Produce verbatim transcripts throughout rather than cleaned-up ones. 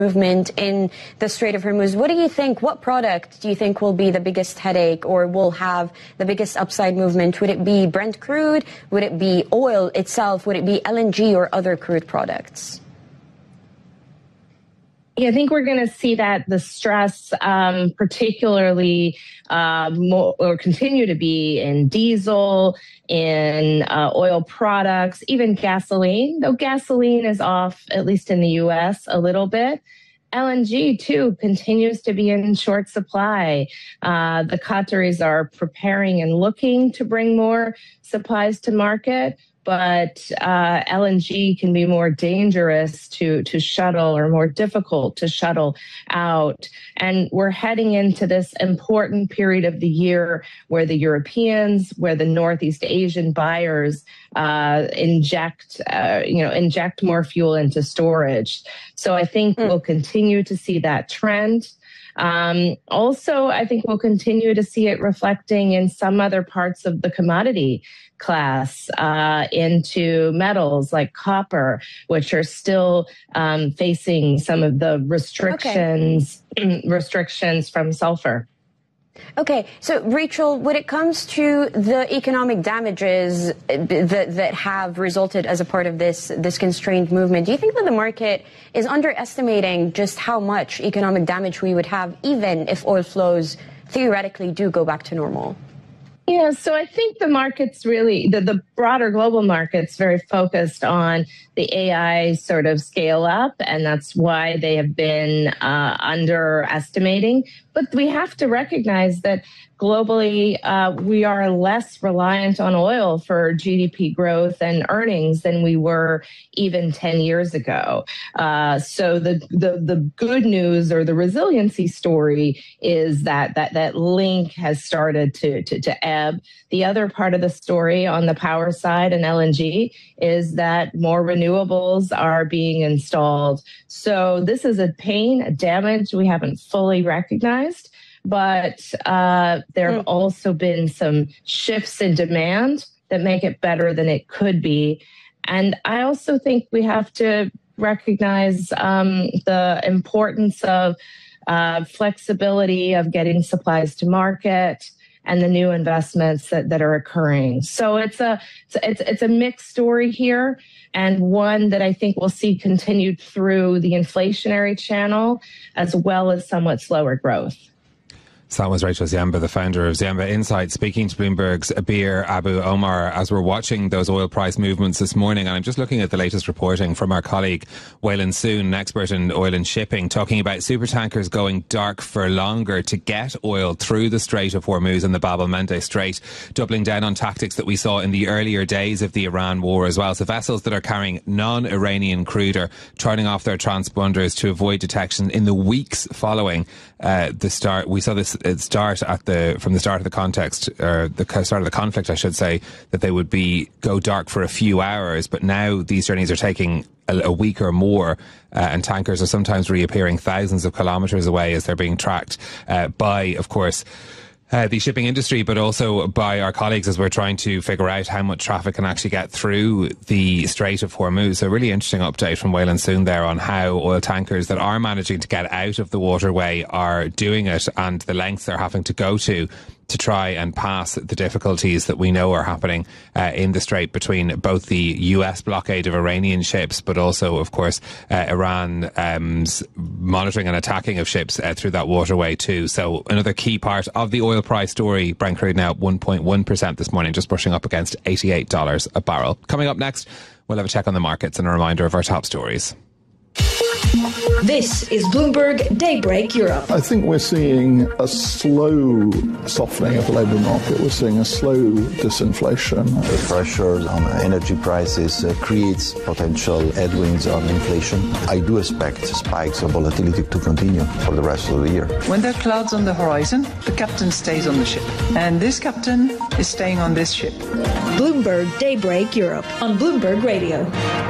movement in the Strait of Hormuz. What do you think, what product do you think will be the biggest headache or will have the biggest upside movement? Would it be Brent crude? Would it be oil itself? Would it be L N G or other crude products? Yeah, I think we're going to see that the stress, um, particularly uh, more, or continue to be in diesel, in uh, oil products, even gasoline, though gasoline is off, at least in the U S, a little bit. L N G, too, continues to be in short supply. Uh, the Qataris are preparing and looking to bring more supplies to market. But uh, L N G can be more dangerous to, to shuttle or more difficult to shuttle out. And we're heading into this important period of the year where the Europeans, where the Northeast Asian buyers uh, inject, uh, you know, inject more fuel into storage. So I think mm. we'll continue to see that trend. Um, also, I think we'll continue to see it reflecting in some other parts of the commodity class uh, into metals like copper, which are still um, facing some of the restrictions okay. restrictions from sulfur. Okay, so Rachel, when it comes to the economic damages that that have resulted as a part of this this constrained movement, do you think that the market is underestimating just how much economic damage we would have, even if oil flows theoretically do go back to normal? Yeah, so I think the market's really, the, the broader global market's very focused on the A I sort of scale up, and that's why they have been uh, underestimating. But we have to recognize that globally, uh, we are less reliant on oil for G D P growth and earnings than we were even ten years ago. Uh, so the, the the good news or the resiliency story is that that that link has started to, to, to ebb. The other part of the story on the power side and L N G is that more renewables are being installed. So this is a pain, a damage we haven't fully recognized. But uh, there have also been some shifts in demand that make it better than it could be. And I also think we have to recognize um, the importance of uh, flexibility of getting supplies to market and the new investments that, that are occurring. So it's a it's it's a mixed story here, and one that I think we'll see continued through the inflationary channel as well as somewhat slower growth. So that was Rachel Ziemba, the founder of Ziemba Insight, speaking to Bloomberg's Abir Abu Omar as we're watching those oil price movements this morning. And I'm just looking at the latest reporting from our colleague Waylon Soon, an expert in oil and shipping, talking about supertankers going dark for longer to get oil through the Strait of Hormuz and the Bab el-Mandeb Strait, doubling down on tactics that we saw in the earlier days of the Iran war as well. So vessels that are carrying non-Iranian crude are turning off their transponders to avoid detection in the weeks following uh, the start. We saw this start at the from the start of the context, or the start of the conflict, I should say, that they would be go dark for a few hours. But now these journeys are taking a, a week or more, uh, and tankers are sometimes reappearing thousands of kilometres away as they're being tracked uh, by, of course, Uh, the shipping industry, but also by our colleagues as we're trying to figure out how much traffic can actually get through the Strait of Hormuz. So a really interesting update from Waylon Soon there on how oil tankers that are managing to get out of the waterway are doing it and the lengths they're having to go to to try and pass the difficulties that we know are happening uh, in the Strait between both the U S blockade of Iranian ships, but also, of course, uh, Iran's um, monitoring and attacking of ships uh, through that waterway too. So another key part of the oil price story. Brent crude now one point one percent this morning, just brushing up against eighty-eight dollars a barrel. Coming up next, we'll have a check on the markets and a reminder of our top stories. This is Bloomberg Daybreak Europe. I think we're seeing a slow softening of the labour market. We're seeing a slow disinflation. The pressure on energy prices uh, creates potential headwinds on inflation. I do expect spikes of volatility to continue for the rest of the year. When there are clouds on the horizon, the captain stays on the ship. And this captain is staying on this ship. Bloomberg Daybreak Europe on Bloomberg Radio.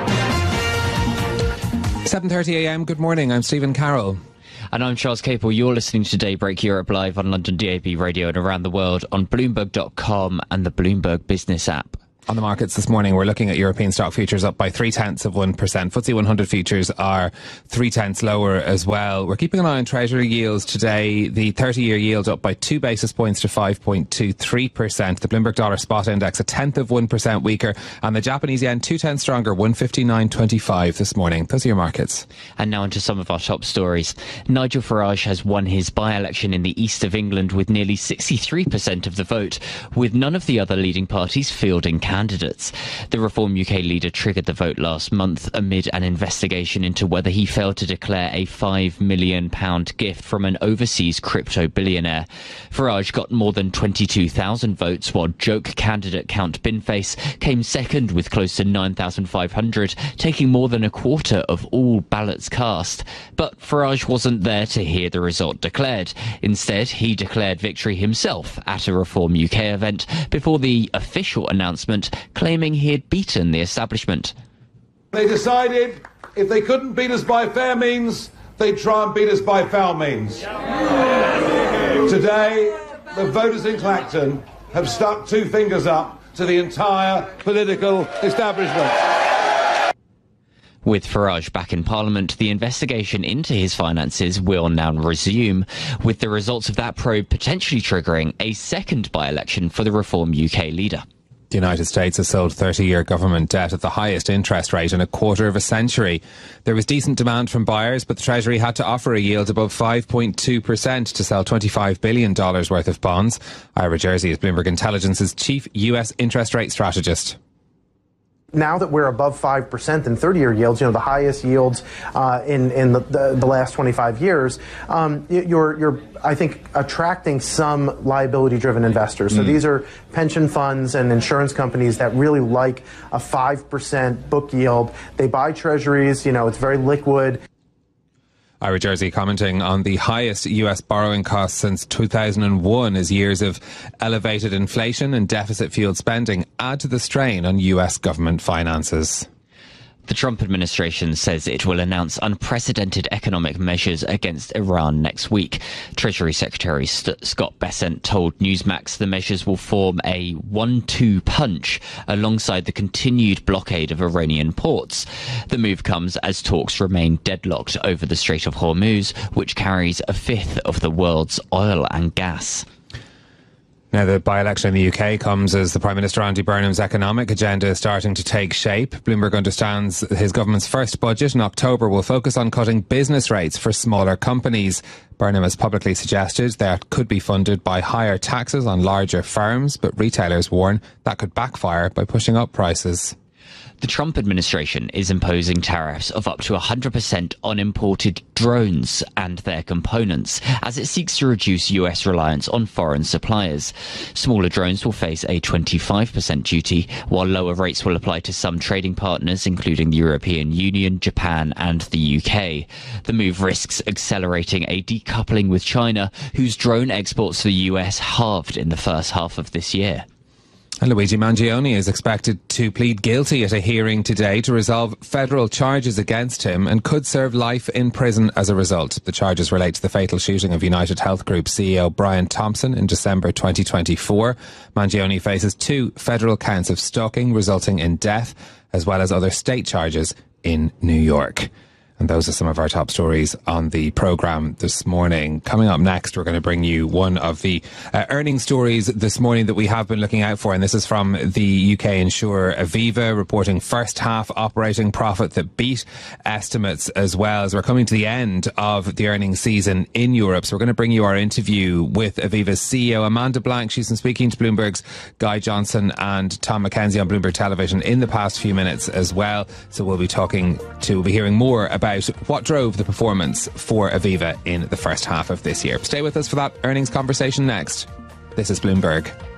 seven thirty a m. Good morning. I'm Stephen Carroll. And I'm Charles Capel. You're listening to Daybreak Europe live on London D A B Radio and around the world on Bloomberg dot com and the Bloomberg Business app. On the markets this morning, we're looking at European stock futures up by three tenths of one percent. F T S E one hundred futures are three tenths lower as well. We're keeping an eye on Treasury yields today. The thirty-year yield up by two basis points to five point two three percent. The Bloomberg Dollar Spot Index a tenth of one percent weaker, and the Japanese yen two tenths stronger, one fifty-nine twenty-five this morning. Those are your markets. And now onto some of our top stories. Nigel Farage has won his by-election in the east of England with nearly sixty-three percent of the vote, with none of the other leading parties fielding candidates. The Reform U K leader triggered the vote last month amid an investigation into whether he failed to declare a five million pounds gift from an overseas crypto billionaire. Farage got more than twenty-two thousand votes, while joke candidate Count Binface came second with close to nine thousand five hundred, taking more than a quarter of all ballots cast. But Farage wasn't there to hear the result declared. Instead, he declared victory himself at a Reform U K event before the official announcement claiming he had beaten the establishment. They decided if they couldn't beat us by fair means, they'd try and beat us by foul means. Today, the voters in Clacton have stuck two fingers up to the entire political establishment. With Farage back in Parliament, the investigation into his finances will now resume, with the results of that probe potentially triggering a second by-election for the Reform U K leader. The United States has sold thirty-year government debt at the highest interest rate in a quarter of a century. There was decent demand from buyers, but the Treasury had to offer a yield above five point two percent to sell twenty-five billion dollars worth of bonds. Ira Jersey is Bloomberg Intelligence's chief U S interest rate strategist. Now that we're above five percent in thirty-year yields, you know, the highest yields uh, in, in the, the, the last twenty-five years, um, you're, you're, I think, attracting some liability-driven investors. So mm. these are pension funds and insurance companies that really like a five percent book yield. They buy treasuries, you know, it's very liquid. Ira Jersey commenting on the highest U S borrowing costs since two thousand one as years of elevated inflation and deficit-fueled spending add to the strain on U S government finances. The Trump administration says it will announce unprecedented economic measures against Iran next week. Treasury Secretary St- Scott Bessent told Newsmax the measures will form a one two punch alongside the continued blockade of Iranian ports. The move comes as talks remain deadlocked over the Strait of Hormuz, which carries a fifth of the world's oil and gas. Now, the by-election in the U K comes as the Prime Minister Andy Burnham's economic agenda is starting to take shape. Bloomberg understands his government's first budget in October will focus on cutting business rates for smaller companies. Burnham has publicly suggested that could be funded by higher taxes on larger firms, but retailers warn that could backfire by pushing up prices. The Trump administration is imposing tariffs of up to one hundred percent on imported drones and their components as it seeks to reduce U S reliance on foreign suppliers. Smaller drones will face a twenty-five percent duty, while lower rates will apply to some trading partners, including the European Union, Japan and the U K. The move risks accelerating a decoupling with China, whose drone exports to the U S halved in the first half of this year. And Luigi Mangione is expected to plead guilty at a hearing today to resolve federal charges against him and could serve life in prison as a result. The charges relate to the fatal shooting of United Health Group C E O Brian Thompson in December twenty twenty-four. Mangione faces two federal counts of stalking resulting in death, as well as other state charges in New York. And those are some of our top stories on the programme this morning. Coming up next, we're going to bring you one of the uh, earnings stories this morning that we have been looking out for. And this is from the U K insurer Aviva, reporting first half operating profit that beat estimates as well, as we're coming to the end of the earnings season in Europe. So we're going to bring you our interview with Aviva's C E O, Amanda Blank. She's been speaking to Bloomberg's Guy Johnson and Tom McKenzie on Bloomberg Television in the past few minutes as well. So we'll be talking to, we'll be hearing more about what drove the performance for Aviva in the first half of this year. Stay with us for that earnings conversation next. This is Bloomberg.